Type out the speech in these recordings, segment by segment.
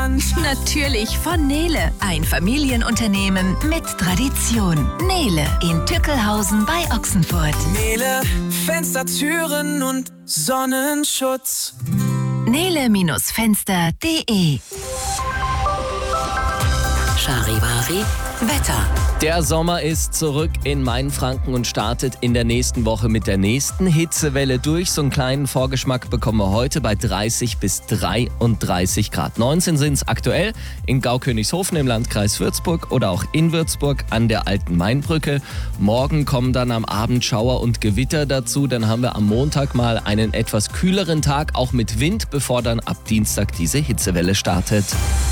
Hand. Natürlich von Nele, ein Familienunternehmen mit Tradition. Nele in Tückelhausen bei Ochsenfurt. Nele, Fenster, Türen und Sonnenschutz. Nele-Fenster.de. Charivari Wetter. Der Sommer ist zurück in Mainfranken und startet in der nächsten Woche mit der nächsten Hitzewelle durch. So einen kleinen Vorgeschmack bekommen wir heute bei 30 bis 33 Grad. 19 sind es aktuell in Gaukönigshofen im Landkreis Würzburg oder auch in Würzburg an der Alten Mainbrücke. Morgen kommen dann am Abend Schauer und Gewitter dazu. Dann haben wir am Montag mal einen etwas kühleren Tag, auch mit Wind, bevor dann ab Dienstag diese Hitzewelle startet.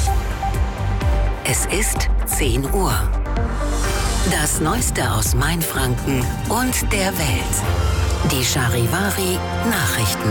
Es ist 10 Uhr. Das Neueste aus Mainfranken und der Welt. Die Charivari Nachrichten.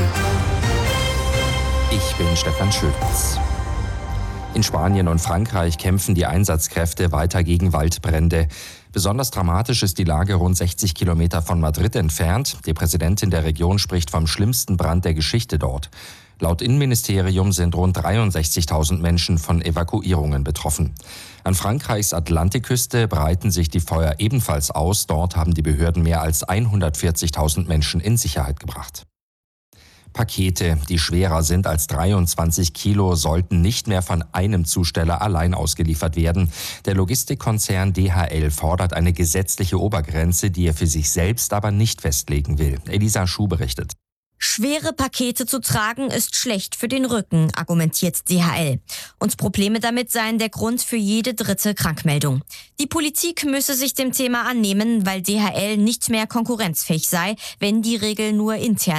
Ich bin Stefan Schütz. In Spanien und Frankreich kämpfen die Einsatzkräfte weiter gegen Waldbrände. Besonders dramatisch ist die Lage rund 60 Kilometer von Madrid entfernt. Die Präsidentin der Region spricht vom schlimmsten Brand der Geschichte dort. Laut Innenministerium sind rund 63.000 Menschen von Evakuierungen betroffen. An Frankreichs Atlantikküste breiten sich die Feuer ebenfalls aus. Dort haben die Behörden mehr als 140.000 Menschen in Sicherheit gebracht. Pakete, die schwerer sind als 23 Kilo, sollten nicht mehr von einem Zusteller allein ausgeliefert werden. Der Logistikkonzern DHL fordert eine gesetzliche Obergrenze, die er für sich selbst aber nicht festlegen will. Elisa Schuh berichtet. Schwere Pakete zu tragen ist schlecht für den Rücken, argumentiert DHL. Und Probleme damit seien der Grund für jede dritte Krankmeldung. Die Politik müsse sich dem Thema annehmen, weil DHL nicht mehr konkurrenzfähig sei, wenn die Regel nur intern